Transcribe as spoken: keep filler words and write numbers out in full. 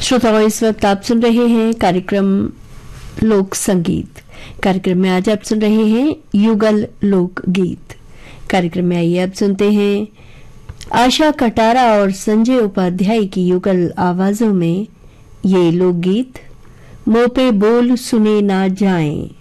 श्रोताओं, इस वक्त आप सुन रहे हैं कार्यक्रम लोक संगीत। कार्यक्रम में आज आप सुन रहे हैं युगल लोक गीत। कार्यक्रम में आइए अब सुनते हैं आशा कटारा और संजय उपाध्याय की युगल आवाजों में ये लोकगीत मोपे बोल सुने ना जाएं।